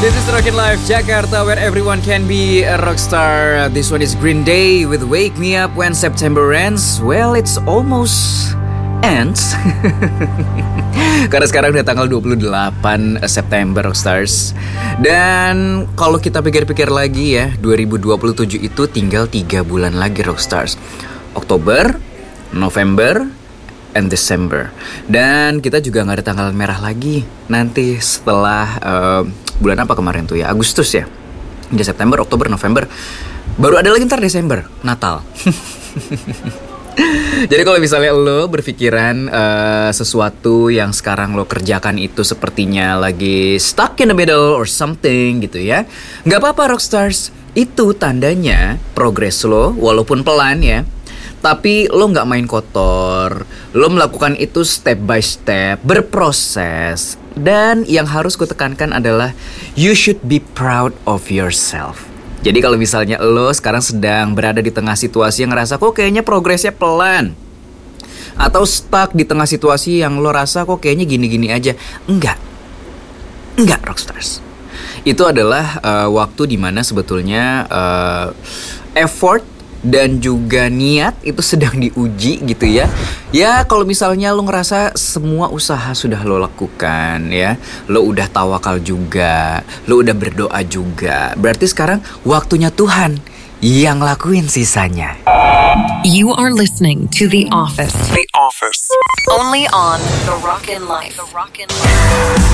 This is Rockin' Life Jakarta, where everyone can be a rockstar. This one is Green Day with Wake Me Up When September Ends. Well, it's almost ends. Karena sekarang udah tanggal 28 September, Rockstars. Dan kalau kita pikir-pikir lagi ya, 2027 itu tinggal 3 bulan lagi, Rockstars. Oktober, November, and December. Dan kita juga gak ada tanggal merah lagi nanti setelah bulan apa kemarin tuh ya, Agustus ya. Di September, Oktober, November. Baru ada lagi ntar Desember, Natal. Jadi kalau misalnya lo berpikiran sesuatu yang sekarang lo kerjakan itu sepertinya lagi stuck in the middle or something gitu ya, gak apa-apa, Rockstars. Itu tandanya progres lo, walaupun pelan ya, tapi lo gak main kotor. Lo melakukan itu step by step, berproses. Dan yang harus gue tekankan adalah you should be proud of yourself. Jadi kalau misalnya lo sekarang sedang berada di tengah situasi yang ngerasa kok kayaknya progresnya pelan, atau stuck di tengah situasi yang lo rasa kok kayaknya gini-gini aja, Enggak, Rockstars. Itu adalah waktu dimana sebetulnya effort dan juga niat itu sedang diuji gitu ya. Ya kalau misalnya lo ngerasa semua usaha sudah lo lakukan ya, lo udah tawakal juga, lo udah berdoa juga, berarti sekarang waktunya Tuhan yang lakuin sisanya. You are listening to The Office. The Office. Only on The Rockin' Life. The Rockin' Life.